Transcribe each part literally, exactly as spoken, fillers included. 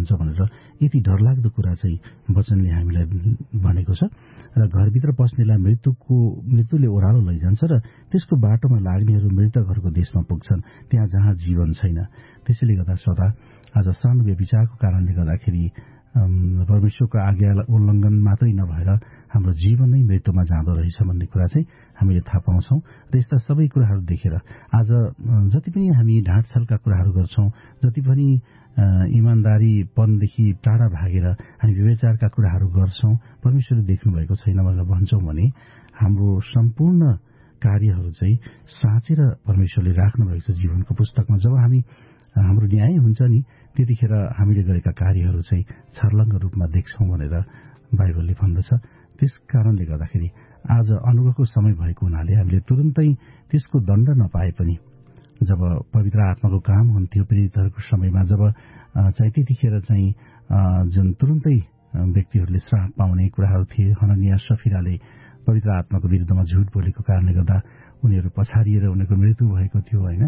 हुन्छ भनेर यति डरलाग्दो कुरा चाहिँ वचनले हामीलाई भनेको छ। र घरभित्र पस्नेलाई मृत्युको मृत्युले ओह्रालो लैजान्छ र त्यसको बाटोमा लाग्नेहरू मृतकहरूको देशमा पुग्छन्, त्यहाँ जहाँ जीवन छैन। त्यसैले गर्दा श्रोता, आज सानो व्यभिचारको कारणले गर्दाखेरि परमेश्वरको आज्ञा उल्लङ्घन मात्रै नभएर हाम्रो जीवन नै मृत्युमा जाँदो रहेछ भन्ने कुरा चाहिँ हामीले थाहा पाउँछौँ। र यस्ता सबै कुराहरू देखेर आज जति पनि हामी ढाँटछलका कुराहरू गर्छौँ, जति पनि इमान्दारीपनदेखि टाढा भागेर हामी व्यभिचारका कुराहरू गर्छौँ, परमेश्वरले देख्नुभएको छैन भनेर भन्छौँ भने हाम्रो सम्पूर्ण कार्यहरू चाहिँ साँचेर परमेश्वरले राख्नुभएको छ जीवनको पुस्तकमा। जब हामी हाम्रो न्याय हुन्छ नि, त्यतिखेर हामीले गरेका कार्यहरू चाहिँ छर्लङ्ग रूपमा देख्छौँ भनेर बाइबलले भन्दछ। त्यस कारणले गर्दाखेरि आज अनुग्रहको समय भएको हुनाले हामीले तुरन्तै त्यसको दण्ड नपाए पनि जब पवित्र आत्माको काम हुन्थ्यो प्रेरितहरूको समयमा, जब चाहिँ त्यतिखेर चाहिँ जुन तुरन्तै व्यक्तिहरूले श्राप पाउने कुराहरू थिए, हननिया सफिराले पवित्र आत्माको विरुद्धमा झुट बोलेको कारणले गर्दा उनीहरू पछाडिएर उनीहरूको मृत्यु भएको थियो होइन।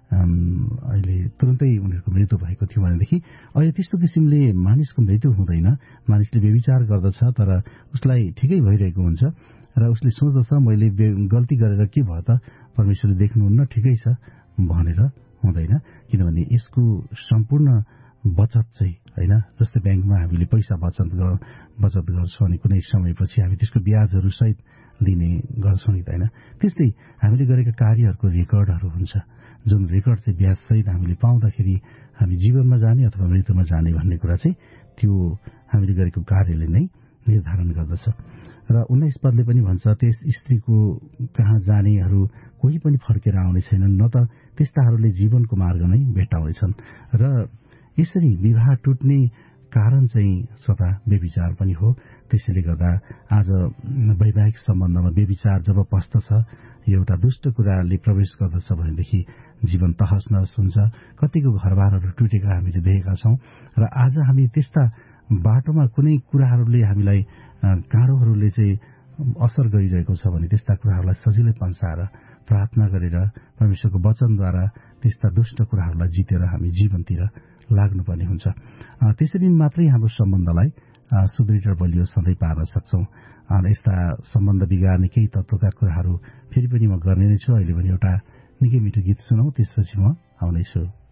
अहिले तुरन्तै उनीहरूको मृत्यु भएको थियो भनेदेखि अहिले त्यस्तो किसिमले मानिसको मृत्यु हुँदैन। मानिसले व्यभिचार गर्दछ तर उसलाई ठिकै भइरहेको हुन्छ र उसले सोच्दछ मैले गल्ती गरेर के भयो त, परमेश्वरले देख्नुहुन्न, ठिकै छ भनेर हुँदैन। किनभने यसको सम्पूर्ण बचत चाहिँ होइन, जस्तै ब्याङ्कमा हामीले पैसा बचत बचत गर्छौँ अनि कुनै समयपछि हामी त्यसको ब्याजहरू सहित लिने गर्छौँ नि त होइन। त्यस्तै हामीले गरेका कार्यहरूको रेकर्डहरू हुन्छ, जुन रेकर्ड चाहिँ ब्याज सहित हामीले पाउँदाखेरि हामी जीवनमा जाने अथवा मृत्युमा जाने भन्ने कुरा चाहिँ त्यो हामीले गरेको कार्यले नै निर्धारण गर्दछ। र उन्नाइस पदले पनि भन्छ, त्यस स्त्रीको कहाँ जानेहरू कोही पनि फर्केर आउने छैनन्, न त त्यस्ताहरूले जीवनको मार्ग नै भेट्टाउनेछन्। र यसरी विवाह टुट्ने कारण चाहिँ श्रोता व्यभिचार पनि हो। त्यसैले गर्दा आज वैवाहिक सम्बन्धमा व्यभिचार जब पस्दछ, यो एउटा दुष्ट कुराले प्रवेश गर्दछ भनेदेखि जीवन तहस नहस हुन्छ। कतिको घरबारहरू टुटेका हामीले देखेका छौँ र आज हामी त्यस्ता बाटोमा कुनै कुराहरूले हामीलाई काँडोहरूले चाहिँ असर गरिरहेको छ भने त्यस्ता कुराहरूलाई सजिलै पन्साएर प्रार्थना गरेर परमेश्वरको वचनद्वारा त्यस्ता दुष्ट कुराहरूलाई जितेर हामी जीवनतिर लाग्नुपर्ने हुन्छ। त्यसरी मात्रै हाम्रो सम्बन्धलाई सुदृढ र बलियो सधैँ पार्न सक्छौँ। यस्ता सम्बन्ध बिगार्ने केही तत्त्वका कुराहरू फेरि पनि म गर्ने नै छु। अहिले भने एउटा निकै मिठो गीत सुनौँ, त्यसपछि म आउनेछु।